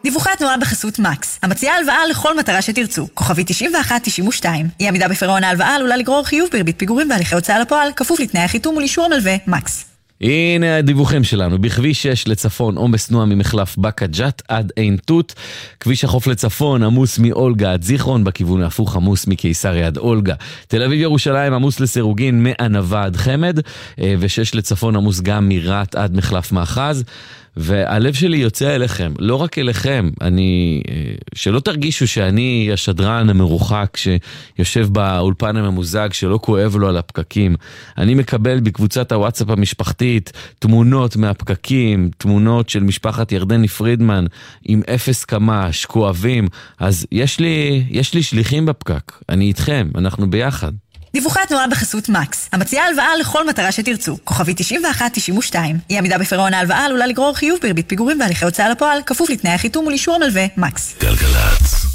דיווחי התנועה בחסות מקס, המציעה הלוואה לכל מטרה שתרצו, כוכבי 9192. אי עמידה בפירעון ההלוואה עלולה לגרור חיוב בריבית פיגורים והליכי הוצאה לפועל, כפוף לתנאי החיתום ולאישור המלווה. מקס. הנה הדיווחים שלנו. בכביש 6 לצפון עומס תנועה ממחלף בקה ג'ת עד עין תות. כביש החוף לצפון עמוס מאולגה עד זיכרון, בכיוון ההפוך עמוס מקיסריה עד אולגה. תל אביב ירושלים עמוס לסירוגין מענבה עד חמד, ו6 לצפון עמוס גם מרעת עד מחלף מאחז. והלב שלי יוצא אליכם, לא רק אליכם, שלא תרגישו שאני השדרן המרוחק שיושב באולפן הממוזג שלא כואב לו על הפקקים. אני מקבל בקבוצת הוואטסאפ המשפחתית תמונות מהפקקים, תמונות של משפחת ירדני פרידמן עם אפס קמ"ש, כואבים. אז יש לי שליחים בפקק, אני איתכם, אנחנו ביחד. דיווחי התנועה בחסות מקס, המציעה הלוואה לכל מטרה שתרצו, כוכבי 9192. אי עמידה בפירעון ההלוואה עלולה לגרור חיוב בריבית פיגורים והליכי הוצאה לפועל, כפוף לתנאי החיתום ולאישור המלווה. מקס. גלגלצ.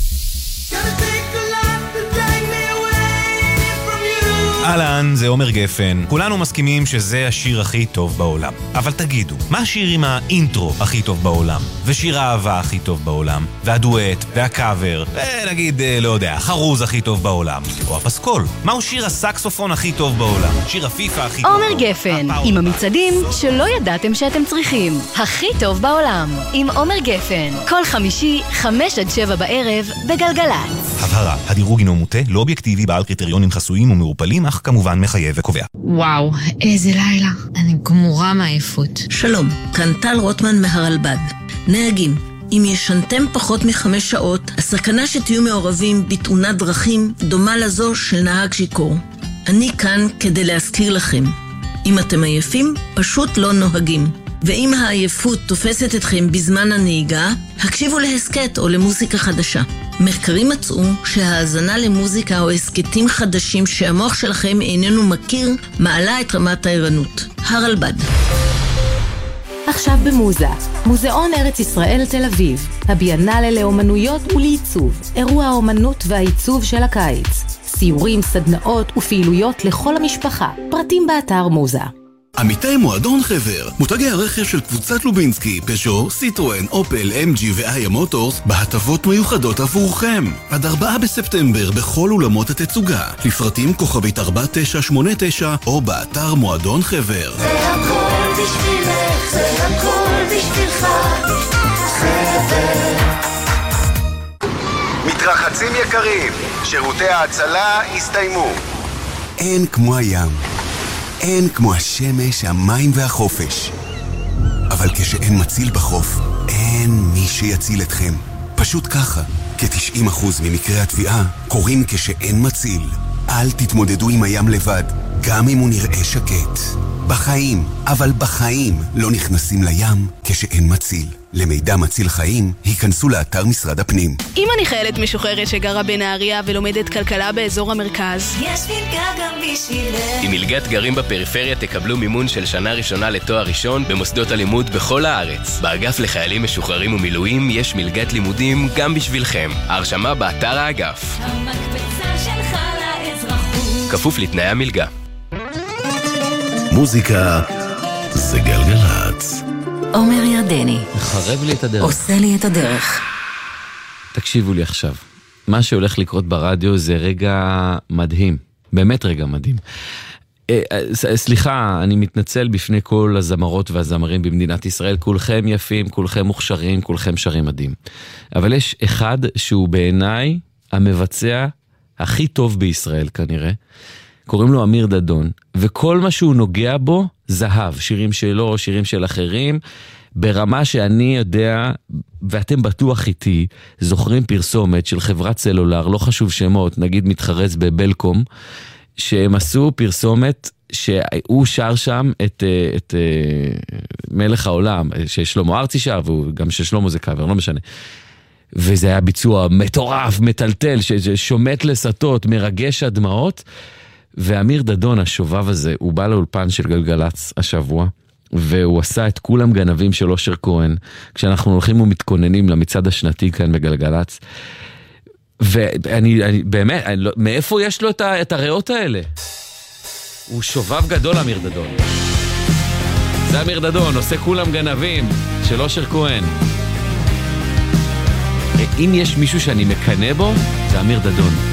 אהלן, זה עומר גפן. כולנו מסכימים שזה השיר הכי טוב בעולם. אבל תגידו, מה השיר עם האינטרו הכי טוב בעולם? ושיר האהבה הכי טוב בעולם? והדואט, והקאבר, ונגיד, לא יודע, חרוז הכי טוב בעולם? או הפסקול? מהו שיר הסקסופון הכי טוב בעולם? שיר הפיפה הכי טוב בעולם? עומר גפן, עם המצעדים שלא ידעתם שאתם צריכים. הכי טוב בעולם, עם עומר גפן. כל חמישי, 5-7 בערב, בגלגלצ. הבהרה, הדירוג אינו מוטה, לא אובייקטיבי, בעל קריטריונים חסויים ומעורפלים, אך כמובן מחייב וקובע. וואו, איזה לילה. אני גמורה מעייפות. שלום, כאן טל רוטמן מהרלב"ד. נהגים, אם ישנתם פחות מ5 שעות, הסכנה שתהיו מעורבים בתאונת דרכים דומה לזו של נהג שיכור. אני כאן כדי להזכיר לכם. אם אתם עייפים, פשוט לא נוהגים. ואם העייפות תופסת אתכם בזמן הנהיגה, הקשיבו להסקט או למוזיקה חדשה. מחקרים מצאו שההאזנה למוזיקה או הסקטים חדשים שהמוח שלכם איננו מכיר, מעלה את רמת הערנות. הרלב"ד. עכשיו במוזה, מוזיאון ארץ ישראל תל אביב, הביאנלה לאומנויות ולעיצוב, אירוע האומנות והעיצוב של הקיץ, סיורים, סדנאות ופעילויות לכל המשפחה, פרטים באתר מוזה. עמיתי מועדון חבר, מותגי הרכב של קבוצת לובינסקי, פז'ו, סיטרואן, אופל, MG ואיה מוטורס בהטבות מיוחדות עבורכם. עד 4 בספטמבר בכל אולמות התצוגה. לפרטים כוכבית 4989 או באתר מועדון חבר. זה הכל בשבילך, זה הכל בשבילך, חבר. מתרחצים יקרים, שירותי ההצלה הסתיימו. אין כמו הים. אין כמו השמש, המים והחופש. אבל כשאין מציל בחוף, אין מי שיציל אתכם. פשוט ככה, כ-90% ממקרי התביעה קורים כשאין מציל. אל תתמודדו עם הים לבד, גם אם הוא נראה שקט. בחיים, אבל בחיים לא נכנסים לים כשאין מציל. למידע מציל חיים, היכנסו לאתר משרד הפנים. אם אני חיילת משוחררת שגרה בנהריה ולומדת כלכלה באזור המרכז, יש מלגה גם בשבילך. עם מלגת גרים בפריפריה תקבלו מימון של שנה ראשונה לתואר ראשון במוסדות הלימוד בכל הארץ. באגף לחיילים משוחררים ומילואים יש מלגת לימודים גם בשבילכם. ההרשמה באתר האגף. המקפצה שלך לאזרחות. כפוף לתנאי המלגה. מוזיקה זה גלגלצ. עומר ירדני מחרב לי את הדרך, עושה לי את הדרך. תקשיבו לי עכשיו, מה שהולך לקרות ברדיו זה רגע מדהים, באמת רגע מדהים. סליחה, אני מתנצל בפני כל הזמרות והזמרים במדינת ישראל, כולכם יפים, כולכם מוכשרים, כולכם שרים מדהים, אבל יש אחד שהוא בעיניי המבצע הכי טוב בישראל כנראה, קוראים לו אמיר דדון, וכל מה שהוא נוגע בו זהב, שירים שלו, שירים של אחרים, ברמה שאני יודע, ואתם בטוח איתי, זוכרים פרסומת של חברת סלולר, לא חשוב שמות, נגיד מתחרז בבלקום, שהם עשו פרסומת שהוא שר שם את מלך העולם, ששלמה ארצי שר, וגם ששלמה זה קאבר, לא משנה. וזה היה ביצוע מטורף, מטלטל, ששומט לסטות, מרגש הדמעות, ואמיר דדון, השובב הזה, הוא בא לאולפן של גלגלץ השבוע, והוא עשה את כולם גנבים של אושר כהן, כשאנחנו הולכים ומתכוננים למצעד השנתי כאן בגלגלץ, ואני באמת, מאיפה יש לו את הריאות האלה? הוא שובב גדול, אמיר דדון. זה אמיר דדון, עושה כולם גנבים של אושר כהן. אם יש מישהו שאני מקנה בו, זה אמיר דדון.